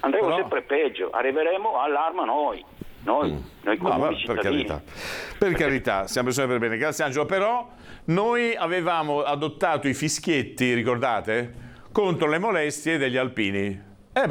Andremo Però... sempre peggio, arriveremo all'arma noi comuni cittadini. Per carità, siamo persone per bene. Grazie Angelo, però noi avevamo adottato i fischietti, ricordate? Contro le molestie degli alpini.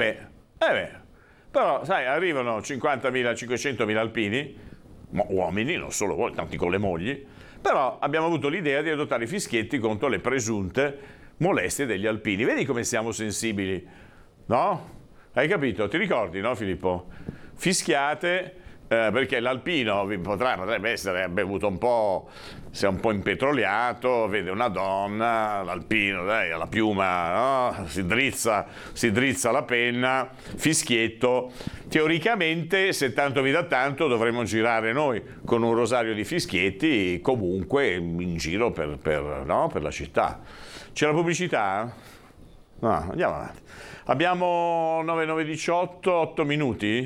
Però sai, arrivano 50.000, 500.000 alpini, uomini, non solo uomini, tanti con le mogli, però abbiamo avuto l'idea di adottare i fischietti contro le presunte molestie degli alpini. Vedi come siamo sensibili, no? Hai capito? Ti ricordi, no Filippo? Fischiate, perché l'alpino potrebbe essere bevuto un po', si è un po' impetroliato, vede una donna, l'alpino, dai, alla piuma, no? si drizza la penna, fischietto. Teoricamente, se tanto mi dà tanto, dovremmo girare noi con un rosario di fischietti comunque in giro per la città. C'è la pubblicità? No, andiamo avanti. Abbiamo 9:18, 8 minuti?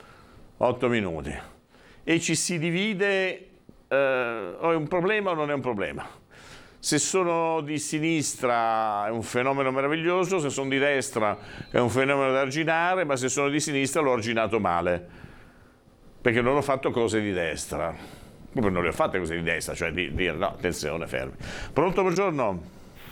8 minuti. E ci si divide, è un problema o non è un problema? Se sono di sinistra è un fenomeno meraviglioso, se sono di destra è un fenomeno da arginare, ma se sono di sinistra l'ho arginato male, perché non ho fatto cose di destra. Proprio non le ho fatte cose di destra, cioè di dire no, attenzione, fermi. Pronto, buongiorno?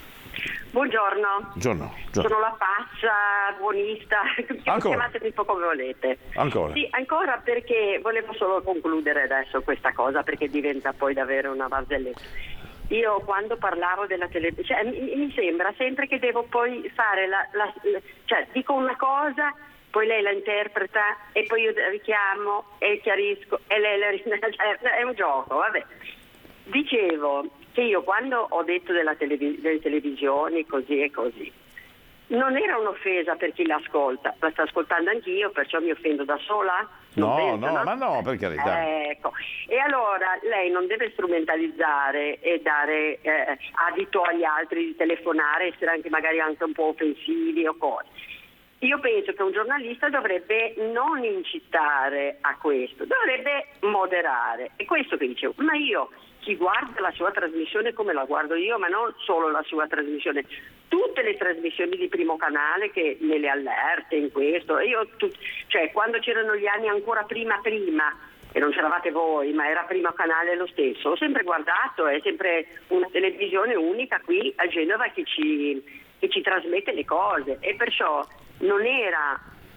Buongiorno. Sono la pazza, buonista, chiamatemi un po' come volete. Ancora? Sì, ancora, perché volevo solo concludere adesso questa cosa, perché diventa poi davvero una barzelletta. Io quando parlavo della televisione, mi sembra sempre che devo poi fare cioè dico una cosa, poi lei la interpreta e poi io richiamo e chiarisco e lei la è un gioco, vabbè. Dicevo che io quando ho detto delle televisioni così e così, non era un'offesa per chi l'ascolta, la sta ascoltando anch'io, perciò mi offendo da sola? No, per carità. Ecco, e allora lei non deve strumentalizzare e dare adito agli altri di telefonare, essere magari anche un po' offensivi o cose. Io penso che un giornalista dovrebbe non incitare a questo, dovrebbe moderare. È questo che dicevo. Ma io, chi guarda la sua trasmissione come la guardo io, ma non solo la sua trasmissione, tutte le trasmissioni di Primo Canale che nelle allerte, in questo, cioè quando c'erano gli anni ancora prima, e non c'eravate voi, ma era Primo Canale lo stesso, ho sempre guardato, è sempre una televisione unica qui a Genova che ci trasmette le cose, e perciò non era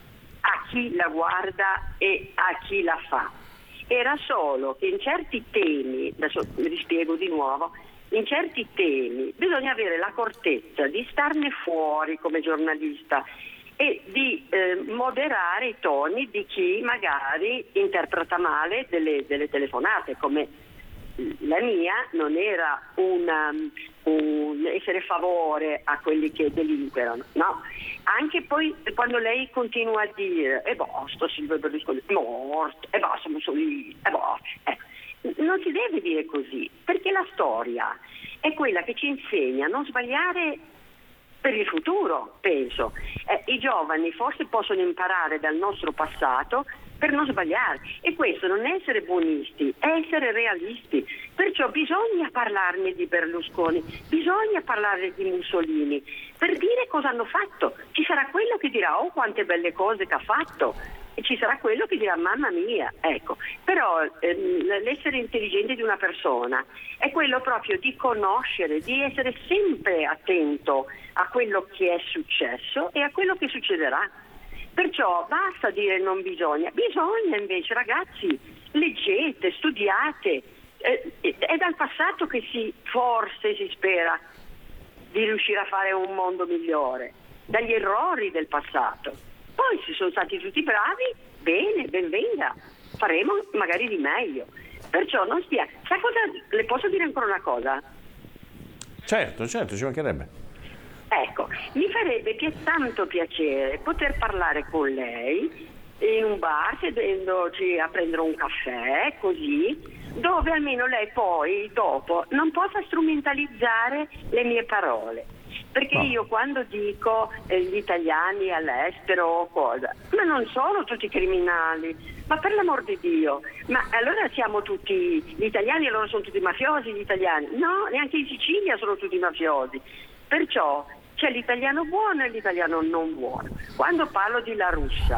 a chi la guarda e a chi la fa, era solo che in certi temi, adesso mi rispiego di nuovo, in certi temi bisogna avere l'accortezza di starne fuori come giornalista e di moderare i toni di chi magari interpreta male delle telefonate, come la mia non era un essere favore a quelli che delinquerano, no? Anche poi quando lei continua a dire basta Silvio Berlusconi è morto, basta Mussolini, non si deve dire così, perché la storia è quella che ci insegna a non sbagliare per il futuro, penso. I giovani forse possono imparare dal nostro passato per non sbagliare, e questo non è essere buonisti, è essere realisti. Perciò bisogna parlarne di Berlusconi, bisogna parlare di Mussolini per dire cosa hanno fatto. Ci sarà quello che dirà quante belle cose che ha fatto, e ci sarà quello che dirà mamma mia, ecco. Però l'essere intelligente di una persona è quello proprio di conoscere, di essere sempre attento a quello che è successo e a quello che succederà. Perciò basta dire non bisogna invece, ragazzi, leggete, studiate, è dal passato che forse si spera di riuscire a fare un mondo migliore, dagli errori del passato. Poi se sono stati tutti bravi, bene, ben venga, faremo magari di meglio. Perciò non stia. Sa cosa? Le posso dire ancora una cosa? Certo, ci mancherebbe. Ecco, mi farebbe tanto piacere poter parlare con lei in un bar, sedendoci a prendere un caffè, così, dove almeno lei poi, dopo, non possa strumentalizzare le mie parole. Perché io quando dico gli italiani all'estero o cosa, ma non sono tutti criminali, ma per l'amor di Dio, ma allora siamo tutti gli italiani, allora sono tutti mafiosi gli italiani? No, neanche in Sicilia sono tutti mafiosi. Perciò c'è l'italiano buono e l'italiano non buono. Quando parlo di La Russa,